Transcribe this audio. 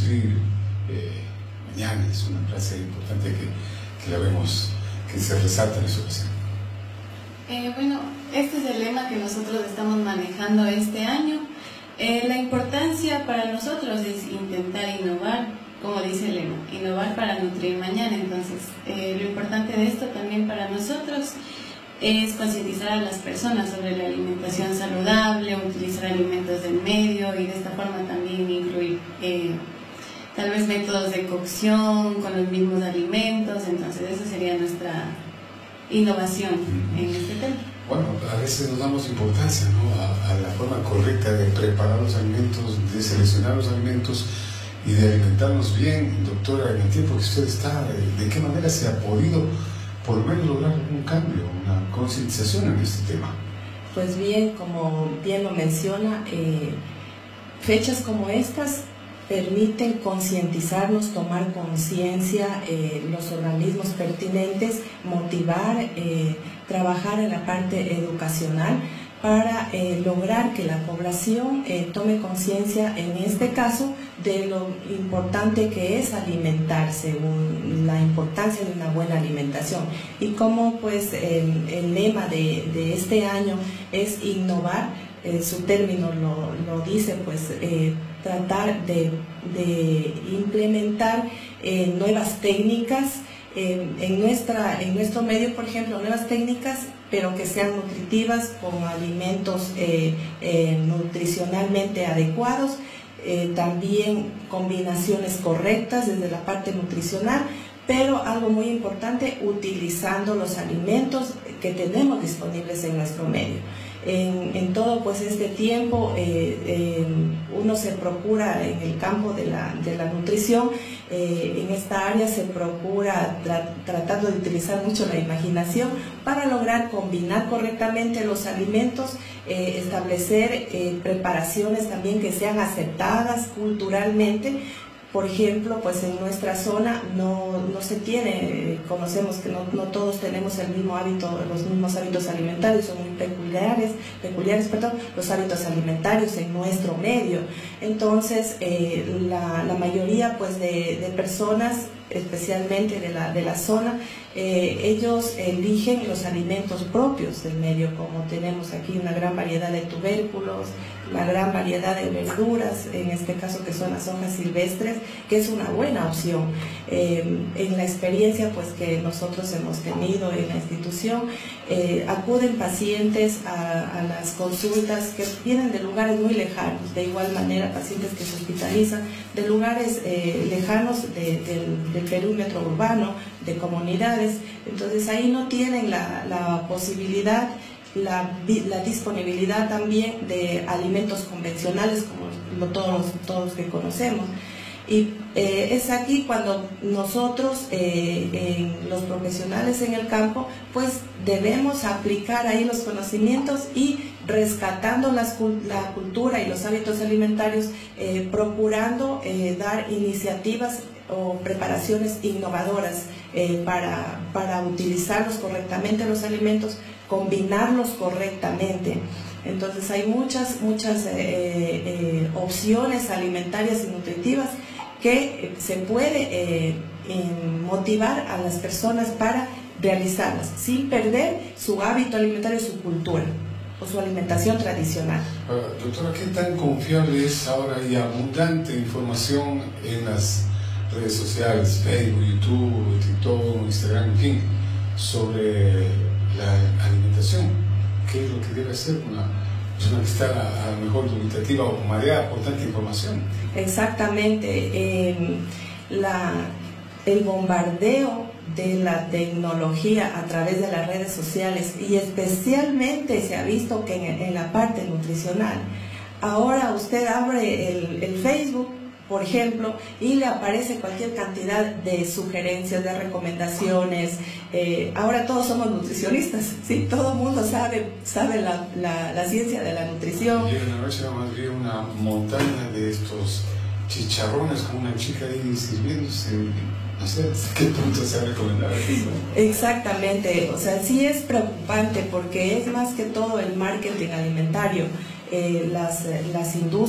nutrir mañana. Es una frase importante que la vemos, que se resalta en esta ocasión. Bueno, este es el lema que nosotros estamos manejando este año. La importancia para nosotros es intentar innovar, como dice el lema, innovar para nutrir mañana. Entonces, lo importante de esto también para nosotros es concientizar a las personas sobre la alimentación saludable, utilizar alimentos del medio y de esta forma también incluir tal vez métodos de cocción con los mismos alimentos. Entonces, esa sería nuestra innovación en este tema. Bueno, a veces nos damos importancia, ¿no?, a la forma correcta de preparar los alimentos, de seleccionar los alimentos y de alimentarnos bien. Doctora, en el tiempo que usted está, ¿de qué manera se ha podido por lo menos lograr un cambio, una concientización en este tema? Pues bien, como bien lo menciona, fechas como estas permiten concientizarnos, tomar conciencia, los organismos pertinentes, motivar, trabajar en la parte educacional para lograr que la población tome conciencia, en este caso, de lo importante que es alimentarse, la importancia de una buena alimentación. Y como pues el lema de este año es innovar, su término lo dice, pues tratar de implementar nuevas técnicas en nuestro medio, por ejemplo, nuevas técnicas, pero que sean nutritivas, con alimentos nutricionalmente adecuados, también combinaciones correctas desde la parte nutricional, pero algo muy importante, utilizando los alimentos que tenemos disponibles en nuestro medio. En todo pues este tiempo uno se procura en el campo de la nutrición, en esta área se procura tratando de utilizar mucho la imaginación para lograr combinar correctamente los alimentos, establecer preparaciones también que sean aceptadas culturalmente. Por ejemplo, pues en nuestra zona no se tiene, conocemos que no todos tenemos el mismo hábito, los mismos hábitos alimentarios, son muy peculiares, los hábitos alimentarios en nuestro medio. Entonces, la mayoría pues de personas, especialmente de la zona, ellos eligen los alimentos propios del medio, como tenemos aquí una gran variedad de tubérculos, una gran variedad de verduras, en este caso que son las hojas silvestres, que es una buena opción. En la experiencia pues que nosotros hemos tenido en la institución, acuden pacientes a las consultas que vienen de lugares muy lejanos, de igual manera pacientes que se hospitalizan de lugares lejanos del perímetro urbano, de comunidades. Entonces ahí no tienen la posibilidad, la disponibilidad también de alimentos convencionales como todos que conocemos. Y es aquí cuando nosotros, los profesionales en el campo, pues debemos aplicar ahí los conocimientos y rescatando la cultura y los hábitos alimentarios, procurando dar iniciativas o preparaciones innovadoras para utilizarlos correctamente los alimentos, combinarlos correctamente. Entonces hay muchas opciones alimentarias y nutritivas que se puede motivar a las personas para realizarlas, sin perder su hábito alimentario, su cultura o su alimentación tradicional. Doctora, ¿qué tan confiable es ahora y abundante información en las redes sociales, Facebook, YouTube, TikTok, Instagram, en fin, sobre la alimentación? ¿Qué es lo que debe hacer una persona que está a lo mejor dubitativa o mareada por tanta información? Exactamente. El bombardeo de la tecnología a través de las redes sociales, y especialmente se ha visto que en la parte nutricional, ahora usted abre el Facebook, por ejemplo, y le aparece cualquier cantidad de sugerencias, de recomendaciones. Ahora todos somos nutricionistas, ¿sí? Todo el mundo sabe la ciencia de la nutrición. Y en la noche más bien una montaña de estos chicharrones con una chica ahí sirviéndose. No sé hasta qué punto se ha recomendado aquí, ¿no? Exactamente, o sea, sí es preocupante porque es más que todo el marketing alimentario, las industrias